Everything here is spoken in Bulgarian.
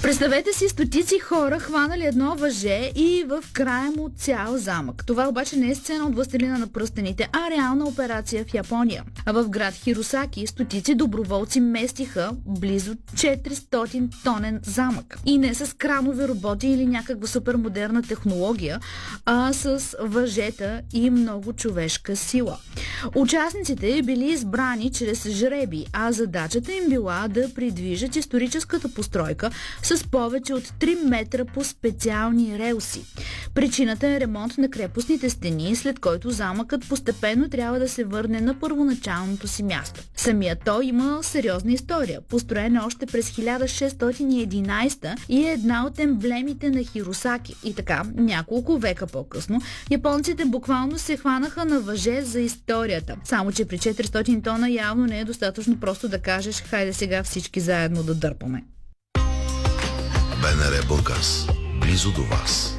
Представете си стотици хора хванали едно въже и в края му цял замък. Това обаче не е сцена от Властелина на пръстените, а реална операция в Япония. А в град Хиросаки стотици доброволци местиха близо 400 тонен замък. И не с кранови роботи или някаква супермодерна технология, а с въжета и много човешка сила. Участниците били избрани чрез жреби, а задачата им била да придвижат историческата постройка с повече от 3 метра по специални релси. Причината е ремонт на крепостните стени, след който замъкът постепенно трябва да се върне на първоначалното си място. Самият той има сериозна история. Построен е още през 1611 и е една от емблемите на Хиросаки. И така, няколко века по-късно, японците буквално се хванаха на въже за историята. Само че при 400 тона явно не е достатъчно просто да кажеш: хайде сега всички заедно да дърпаме. БНР Бургас. Близо до вас.